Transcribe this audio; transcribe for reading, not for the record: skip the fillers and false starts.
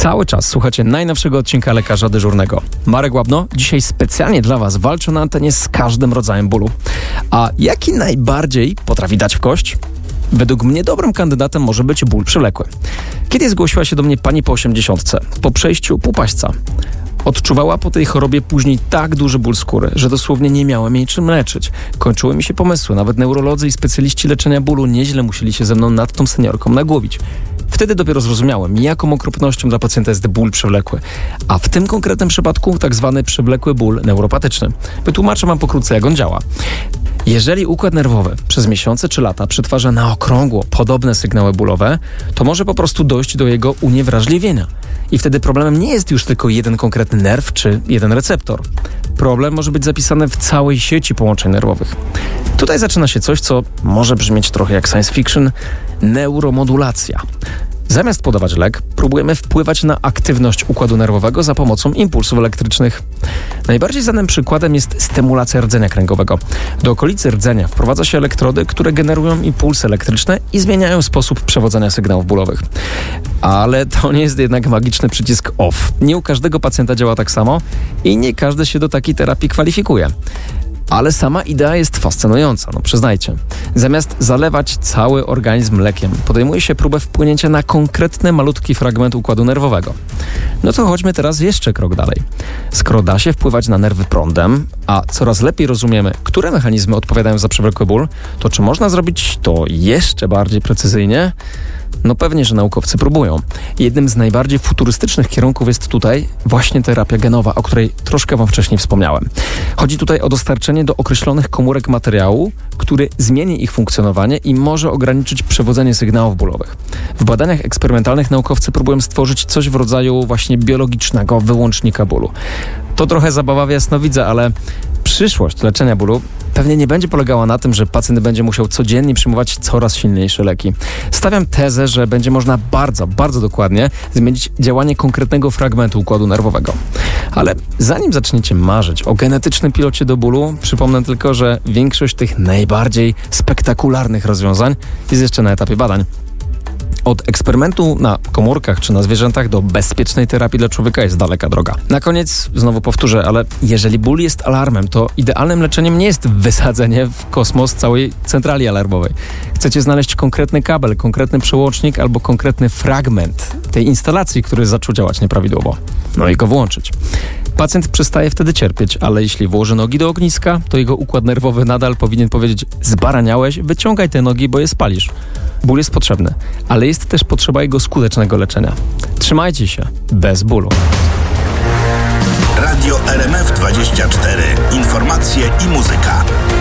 Cały czas słuchacie najnowszego odcinka Lekarza Dyżurnego. Marek Łabno dzisiaj specjalnie dla Was walczy na antenie z każdym rodzajem bólu. A jaki najbardziej potrafi dać w kość? Według mnie dobrym kandydatem może być ból przewlekły. Kiedyś zgłosiła się do mnie pani po 80, po przejściu półpaśca. Odczuwała po tej chorobie później tak duży ból skóry, że dosłownie nie miałem jej czym leczyć. Kończyły mi się pomysły, nawet neurolodzy i specjaliści leczenia bólu nieźle musieli się ze mną nad tą seniorką nagłowić. Wtedy dopiero zrozumiałem, jaką okropnością dla pacjenta jest ból przewlekły. A w tym konkretnym przypadku tak zwany przewlekły ból neuropatyczny. Wytłumaczę Wam pokrótce, jak on działa. Jeżeli układ nerwowy przez miesiące czy lata przetwarza na okrągło podobne sygnały bólowe, to może po prostu dojść do jego uniewrażliwienia. I wtedy problemem nie jest już tylko jeden konkretny nerw czy jeden receptor. Problem może być zapisany w całej sieci połączeń nerwowych. Tutaj zaczyna się coś, co może brzmieć trochę jak science fiction – neuromodulacja. Zamiast podawać lek, próbujemy wpływać na aktywność układu nerwowego za pomocą impulsów elektrycznych. Najbardziej znanym przykładem jest stymulacja rdzenia kręgowego. Do okolicy rdzenia wprowadza się elektrody, które generują impulsy elektryczne i zmieniają sposób przewodzenia sygnałów bólowych. Ale to nie jest jednak magiczny przycisk off. Nie u każdego pacjenta działa tak samo i nie każdy się do takiej terapii kwalifikuje. Ale sama idea jest fascynująca, przyznajcie. Zamiast zalewać cały organizm lekiem, podejmuje się próbę wpłynięcia na konkretny, malutki fragment układu nerwowego. No to chodźmy teraz jeszcze krok dalej. Skoro da się wpływać na nerwy prądem, a coraz lepiej rozumiemy, które mechanizmy odpowiadają za przewlekły ból, to czy można zrobić to jeszcze bardziej precyzyjnie? No pewnie, że naukowcy próbują. Jednym z najbardziej futurystycznych kierunków jest tutaj właśnie terapia genowa, o której troszkę Wam wcześniej wspomniałem. Chodzi tutaj o dostarczenie do określonych komórek materiału, który zmieni ich funkcjonowanie i może ograniczyć przewodzenie sygnałów bólowych. W badaniach eksperymentalnych naukowcy próbują stworzyć coś w rodzaju właśnie biologicznego wyłącznika bólu. To trochę zabawa w jasnowidza, ale przyszłość leczenia bólu pewnie nie będzie polegała na tym, że pacjent będzie musiał codziennie przyjmować coraz silniejsze leki. Stawiam tezę, że będzie można bardzo, bardzo dokładnie zmienić działanie konkretnego fragmentu układu nerwowego. Ale zanim zaczniecie marzyć o genetycznym pilocie do bólu, przypomnę tylko, że większość tych najbardziej spektakularnych rozwiązań jest jeszcze na etapie badań. Od eksperymentu na komórkach czy na zwierzętach do bezpiecznej terapii dla człowieka jest daleka droga. Na koniec znowu powtórzę, ale jeżeli ból jest alarmem, to idealnym leczeniem nie jest wysadzenie w kosmos całej centrali alarmowej. Chcecie znaleźć konkretny kabel, konkretny przełącznik albo konkretny fragment tej instalacji, który zaczął działać nieprawidłowo. No i go włączyć. Pacjent przestaje wtedy cierpieć, ale jeśli włoży nogi do ogniska, to jego układ nerwowy nadal powinien powiedzieć: zbaraniałeś, wyciągaj te nogi, bo je spalisz. Ból jest potrzebny, ale jest też potrzeba jego skutecznego leczenia. Trzymajcie się, bez bólu. Radio RMF 24. Informacje i muzyka.